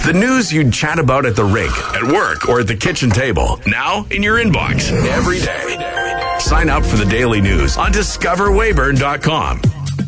The news you'd chat about at the rink, at work, or at the kitchen table. Now in your inbox every day. Sign up for the daily news on discoverwayburn.com.